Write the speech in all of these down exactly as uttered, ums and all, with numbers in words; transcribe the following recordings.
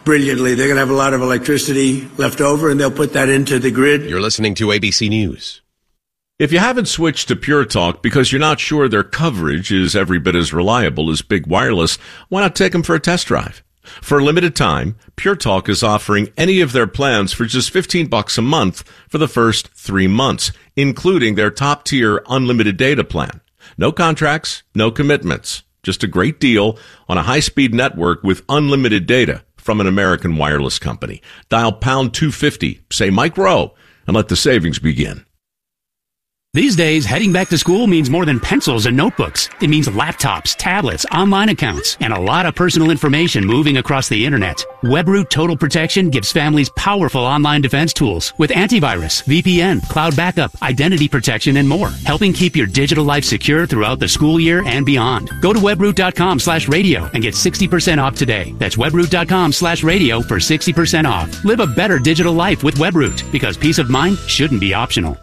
brilliantly. They're going to have a lot of electricity left over, and they'll put that into the grid. You're listening to A B C News. If you haven't switched to Pure Talk because you're not sure their coverage is every bit as reliable as Big Wireless, why not take them for a test drive? For a limited time, Pure Talk is offering any of their plans for just fifteen bucks a month for the first three months, including their top-tier unlimited data plan. No contracts, no commitments. Just a great deal on a high-speed network with unlimited data from an American wireless company. Dial pound two fifty, say Mike Rowe, and let the savings begin. These days, heading back to school means more than pencils and notebooks. It means laptops, tablets, online accounts, and a lot of personal information moving across the internet. WebRoot Total Protection gives families powerful online defense tools with antivirus, V P N, cloud backup, identity protection, and more, helping keep your digital life secure throughout the school year and beyond. Go to webroot.com slash radio and get sixty percent off today. That's webroot.com slash radio for sixty percent off. Live a better digital life with WebRoot, because peace of mind shouldn't be optional.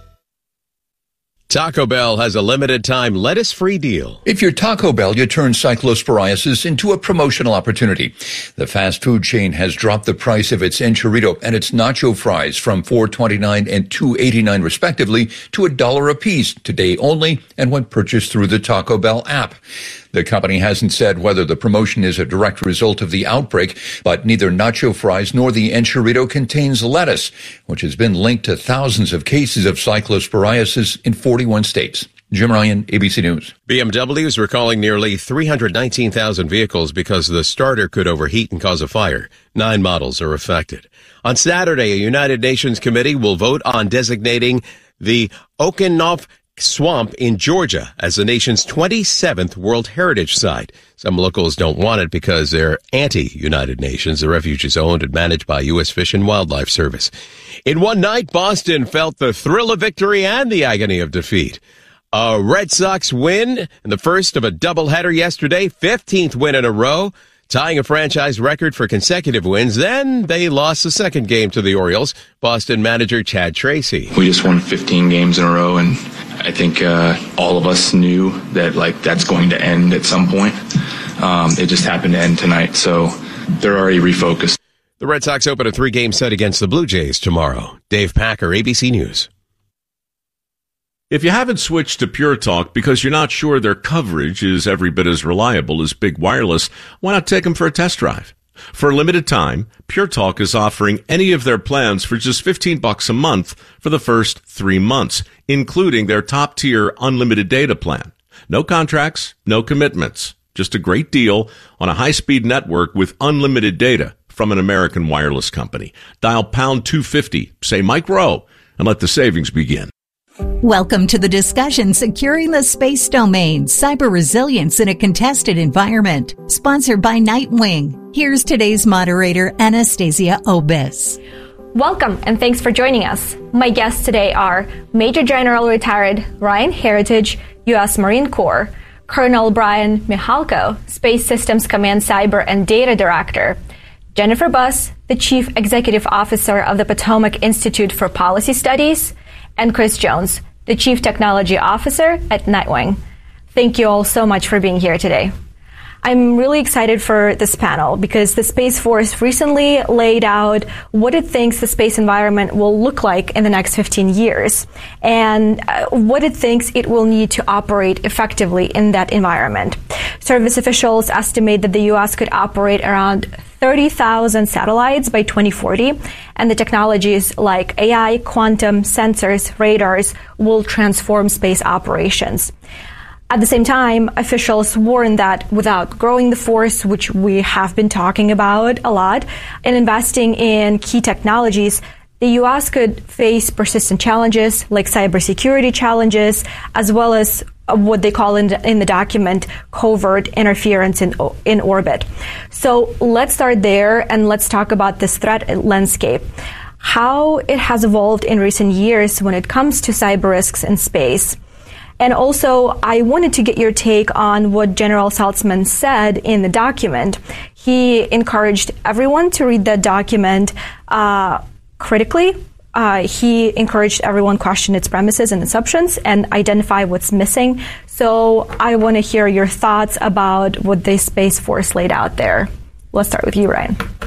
Taco Bell has a limited-time lettuce-free deal. If you're Taco Bell, you turn cyclosporiasis into a promotional opportunity. The fast food chain has dropped the price of its enchilada and its nacho fries from four twenty-nine and two eighty-nine respectively to a dollar apiece today only and when purchased through the Taco Bell app. The company hasn't said whether the promotion is a direct result of the outbreak, but neither nacho fries nor the enchilada contains lettuce, which has been linked to thousands of cases of cyclosporiasis in forty-one states. Jim Ryan, A B C News. B M W is recalling nearly three hundred nineteen thousand vehicles because the starter could overheat and cause a fire. Nine models are affected. On Saturday, a United Nations committee will vote on designating the Okanof Swamp in Georgia as the nation's twenty-seventh World Heritage Site. Some locals don't want it because they're anti-United Nations. The refuge is owned and managed by U S Fish and Wildlife Service. In one night, Boston felt the thrill of victory and the agony of defeat. A Red Sox win, and the first of a doubleheader yesterday, fifteenth win in a row, tying a franchise record for consecutive wins. Then they lost the second game to the Orioles. Boston manager Chad Tracy. We just won fifteen games in a row, and I think uh, all of us knew that like that's going to end at some point. Um, it just happened to end tonight, so they're already refocused. The Red Sox open a three-game set against the Blue Jays tomorrow. Dave Packer, A B C News. If you haven't switched to Pure Talk because you're not sure their coverage is every bit as reliable as Big Wireless, why not take them for a test drive? For a limited time, Pure Talk is offering any of their plans for just fifteen bucks a month for the first three months, including their top-tier unlimited data plan. No contracts, no commitments. Just a great deal on a high-speed network with unlimited data from an American wireless company. Dial pound two fifty, say Mike Rowe, and let the savings begin. Welcome to the discussion Securing the Space Domain, Cyber Resilience in a Contested Environment, sponsored by Nightwing. Here's today's moderator, Anastasia Obis. Welcome and thanks for joining us. My guests today are Major General Retired Ryan Heritage, U S Marine Corps, Colonel Brian Mihalko, Space Systems Command Cyber and Data Director, Jennifer Buss, the Chief Executive Officer of the Potomac Institute for Policy Studies, and Chris Jones, the Chief Technology Officer at Nightwing. Thank you all so much for being here today. I'm really excited for this panel because the Space Force recently laid out what it thinks the space environment will look like in the next fifteen years and what it thinks it will need to operate effectively in that environment. Service officials estimate that the U S could operate around thirty thousand satellites by twenty forty, and the technologies like A I, quantum, sensors, radars will transform space operations. At the same time, officials warn that without growing the force, which we have been talking about a lot, and investing in key technologies, the U S could face persistent challenges like cybersecurity challenges, as well as what they call in the, in the document covert interference in, in orbit. So let's start there and let's talk about this threat landscape, how it has evolved in recent years when it comes to cyber risks in space. And also, I wanted to get your take on what General Saltzman said in the document. He encouraged everyone to read that document uh, critically. Uh, he encouraged everyone to question its premises and assumptions and identify what's missing. So I want to hear your thoughts about what the Space Force laid out there. Let's start with you, Ryan.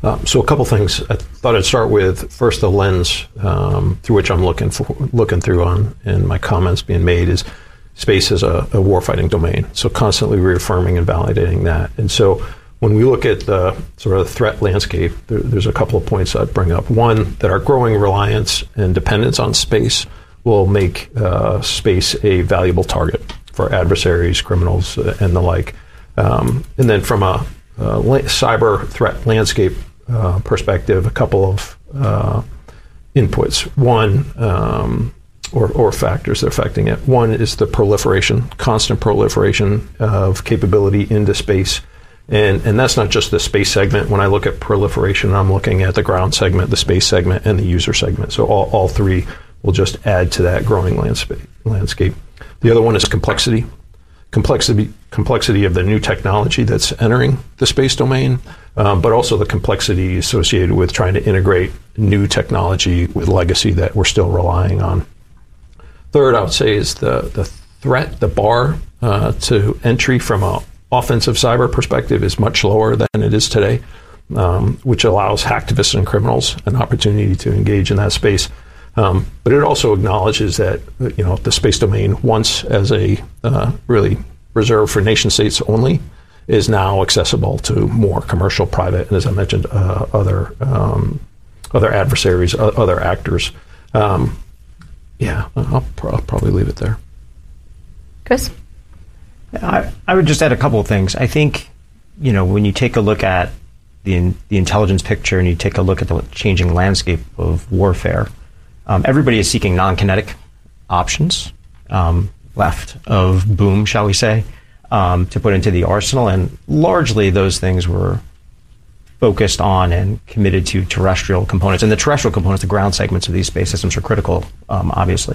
Um, so a couple things. I thought I'd start with first the lens um, through which I'm looking for, looking through on, and my comments being made is space is a, a warfighting domain. So constantly reaffirming and validating that. And so when we look at the sort of threat landscape, there, there's a couple of points I'd bring up. One, that our growing reliance and dependence on space will make uh, space a valuable target for adversaries, criminals, uh, and the like. Um, and then from a uh, la- cyber threat landscape uh, perspective, a couple of uh, inputs. One, um, or, or factors that are affecting it. One is the proliferation, constant proliferation of capability into space. And, and that's not just the space segment. When I look at proliferation, I'm looking at the ground segment, the space segment, and the user segment. So all, all three will just add to that growing landscape. landscape. The other one is complexity. Complexity complexity of the new technology that's entering the space domain, um, but also the complexity associated with trying to integrate new technology with legacy that we're still relying on. Third, I would say, is the, the threat, the bar uh, to entry from an offensive cyber perspective is much lower than it is today, um, which allows hacktivists and criminals an opportunity to engage in that space. Um, but it also acknowledges that, you know, the space domain, once as a uh, really reserved for nation states only, is now accessible to more commercial, private, and as I mentioned, uh, other um, other adversaries, uh, other actors. Um, yeah, I'll, I'll probably leave it there. Chris? I, I would just add a couple of things. I think, you know, when you take a look at the the intelligence picture and you take a look at the changing landscape of warfare, um, everybody is seeking non-kinetic options um, left of boom, shall we say, um, to put into the arsenal. And largely those things were focused on and committed to terrestrial components. And the terrestrial components, the ground segments of these space systems are critical, um, obviously.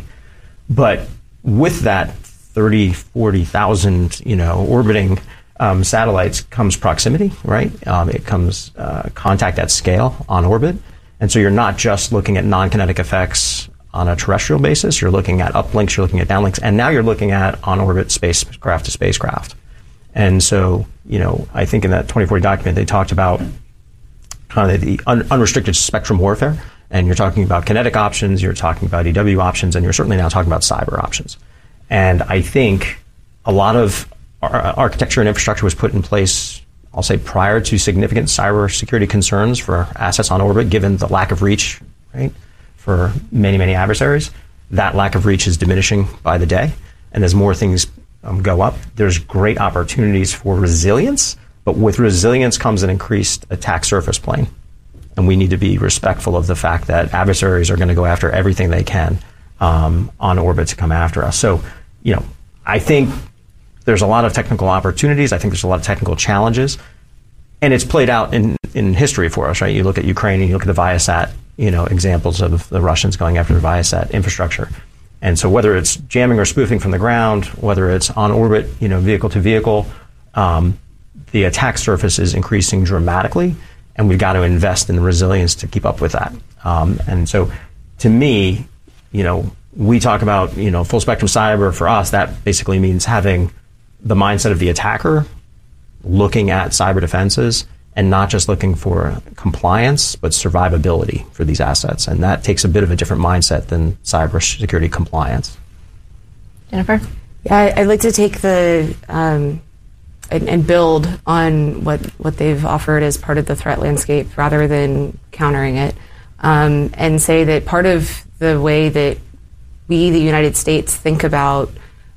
But with that thirty, forty thousand, you know, orbiting um, satellites comes proximity, right? Um, it comes uh, contact at scale on orbit. And so you're not just looking at non-kinetic effects on a terrestrial basis. You're looking at uplinks, you're looking at downlinks, and now you're looking at on-orbit spacecraft to spacecraft. And so, you know, I think in that twenty forty document, they talked about kind of the un- unrestricted spectrum warfare. And you're talking about kinetic options, you're talking about E W options, and you're certainly now talking about cyber options. And I think a lot of ar- architecture and infrastructure was put in place, I'll say, prior to significant cybersecurity concerns for assets on orbit, given the lack of reach, right, for many, many adversaries. That lack of reach is diminishing by the day. And as more things um, go up, there's great opportunities for resilience. But with resilience comes an increased attack surface plane. And we need to be respectful of the fact that adversaries are going to go after everything they can um, on orbit to come after us. So, you know, I think there's a lot of technical opportunities. I think there's a lot of technical challenges. And it's played out in, in history for us, right? You look at Ukraine and you look at the Viasat, you know, examples of the Russians going after the Viasat infrastructure. And so whether it's jamming or spoofing from the ground, whether it's on orbit, you know, vehicle to vehicle, um, the attack surface is increasing dramatically. And we've got to invest in the resilience to keep up with that. Um, and so, to me, you know, we talk about, you know, full spectrum cyber. For us, that basically means having the mindset of the attacker, looking at cyber defenses, and not just looking for compliance, but survivability for these assets. And that takes a bit of a different mindset than cybersecurity compliance. Jennifer? Yeah, I'd like to take the... Um, And, and build on what, what they've offered as part of the threat landscape rather than countering it, um, and say that part of the way that we, the United States, think about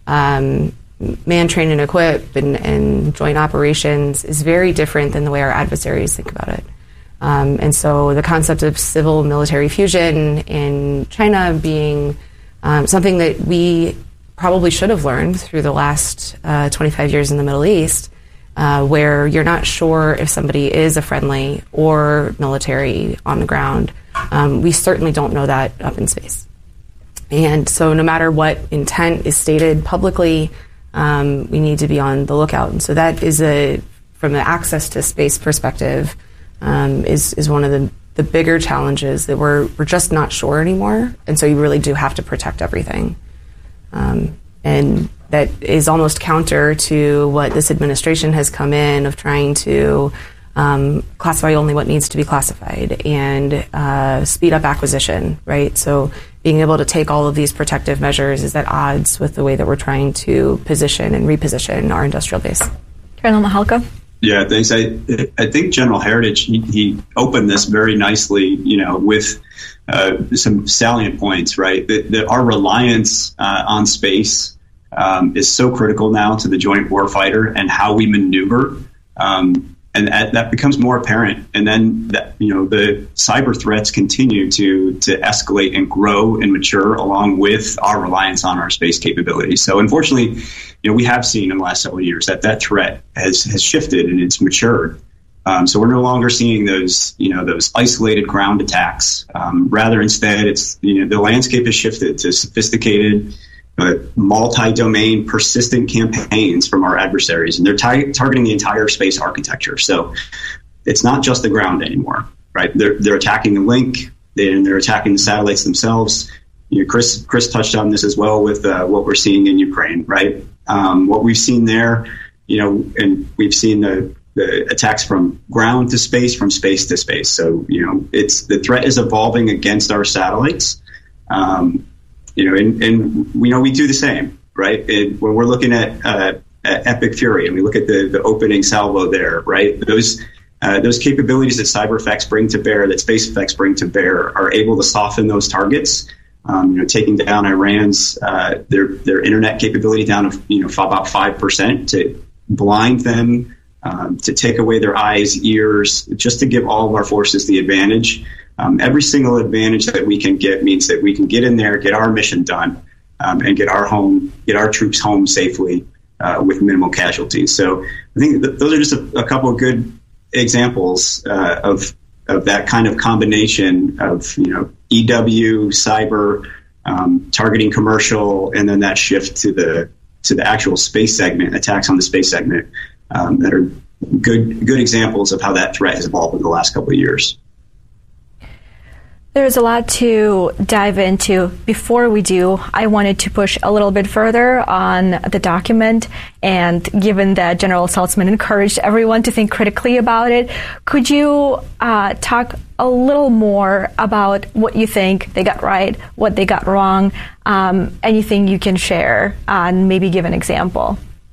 um, man, train, and equip and, and joint operations is very different than the way our adversaries think about it. Um, and so the concept of civil-military fusion in China being um, something that we probably should have learned through the last uh, twenty-five years in the Middle East, uh, where you're not sure if somebody is a friendly or military on the ground. Um, we certainly don't know that up in space. And so no matter what intent is stated publicly, um, we need to be on the lookout. And so that is a, from the access to space perspective, um, is, is one of the, the bigger challenges that we're, we're just not sure anymore. And so you really do have to protect everything. Um, and that is almost counter to what this administration has come in of trying to um, classify only what needs to be classified, and uh, speed up acquisition, right? So being able to take all of these protective measures is at odds with the way that we're trying to position and reposition our industrial base. Colonel Mihalko? Yeah, thanks. I I think General Heritage, he, he opened this very nicely, you know, with uh, some salient points, right? That, that our reliance uh, on space um, is so critical now to the joint warfighter and how we maneuver. Um, and that, that becomes more apparent. And then, that, you know, the cyber threats continue to to escalate and grow and mature along with our reliance on our space capabilities. So unfortunately, you know, we have seen in the last several years that that threat has, has shifted and it's matured. Um, so we're no longer seeing those, you know, those isolated ground attacks. Um, rather, instead, it's, you know, the landscape has shifted to sophisticated, uh, multi-domain, persistent campaigns from our adversaries, and they're t- targeting the entire space architecture. So it's not just the ground anymore, right? They're they're attacking the link, and they're attacking the satellites themselves. You know, Chris Chris touched on this as well with uh, what we're seeing in Ukraine, right? Um, what we've seen there, you know, and we've seen the, the attacks from ground to space, from space to space. So, you know, it's the threat is evolving against our satellites. Um, you know, and, and we know we do the same, right? And when we're looking at, uh, at Epic Fury and we look at the, the opening salvo there, right? Those uh, those capabilities that cyber effects bring to bear, that space effects bring to bear, are able to soften those targets. Um, you know, taking down Iran's uh, their their internet capability down to you know about five percent, to blind them, um, to take away their eyes, ears, just to give all of our forces the advantage. Um, every single advantage that we can get means that we can get in there, get our mission done, um, and get our home, get our troops home safely uh, with minimal casualties. So I think th- those are just a, a couple of good examples uh, of of that kind of combination of, you know, E W, cyber, um, targeting commercial, and then that shift to the to the actual space segment, attacks on the space segment, um, that are good good examples of how that threat has evolved in the last couple of years. There's a lot to dive into. Before we do, I wanted to push a little bit further on the document. And given that General Saltzman encouraged everyone to think critically about it, could you uh, talk a little more about what you think they got right, what they got wrong, um, anything you can share, uh, and maybe give an example?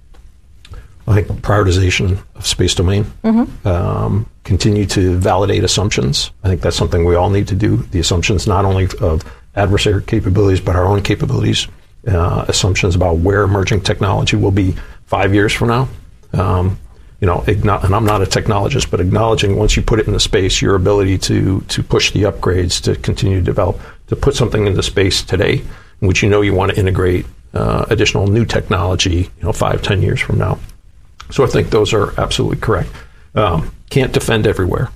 I think prioritization of space domain, mm-hmm. um, continue to validate assumptions. I think that's something we all need to do. The assumptions not only of adversary capabilities, but our own capabilities, uh, assumptions about where emerging technology will be five years from now. Um, you know, igno- and I'm not a technologist, but acknowledging once you put it into space, your ability to to push the upgrades, to continue to develop, to put something into space today, in which you know you want to integrate uh, additional new technology, you know, five, ten years from now. So I think those are absolutely correct. Um, can't defend everywhere.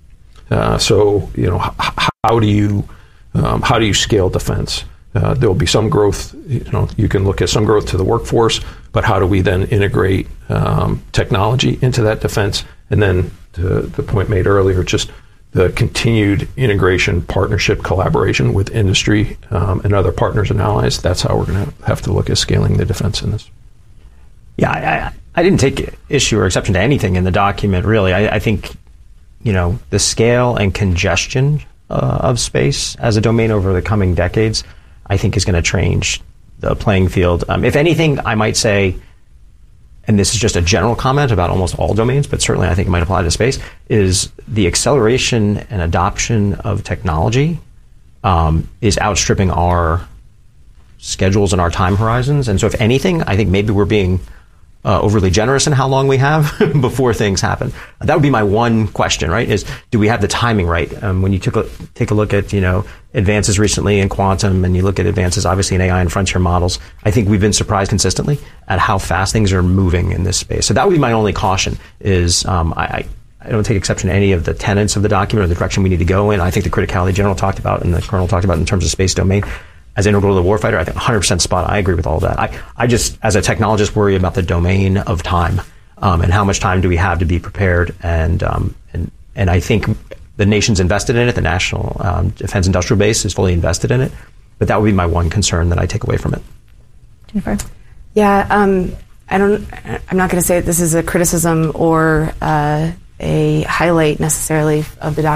Uh, so you know, h- how do you um, how do you scale defense? Uh, there will be some growth. You know, you can look at some growth to the workforce, but how do we then integrate um, technology into that defense? And then to the point made earlier, just the continued integration, partnership, collaboration with industry um, and other partners and allies. That's how we're going to have to look at scaling the defense in this. Yeah, I, I didn't take issue or exception to anything in the document, really. I, I think, you know, the scale and congestion uh, of space as a domain over the coming decades, I think is going to change the playing field. Um, if anything, I might say, and this is just a general comment about almost all domains, but certainly I think it might apply to space, is the acceleration and adoption of technology um, is outstripping our schedules and our time horizons. And so if anything, I think maybe we're being Uh, overly generous in how long we have before things happen. That would be my one question, right? Is do we have the timing right? Um, when you took a, take a look at, you know, advances recently in quantum, and you look at advances obviously in A I and frontier models, I think we've been surprised consistently at how fast things are moving in this space. So that would be my only caution. Is um, I, I don't take exception to any of the tenets of the document or the direction we need to go in. I think the criticality General talked about and the Colonel talked about in terms of space domain as integral to the warfighter, I think one hundred percent spot. I agree with all of that. I, I just, as a technologist, worry about the domain of time um, and how much time do we have to be prepared. And um, and and I think the nation's invested in it. The National um, Defense Industrial Base is fully invested in it. But that would be my one concern that I take away from it. Jennifer? Yeah, um, I don't. I'm not going to say that this is a criticism or uh, a highlight necessarily of the document.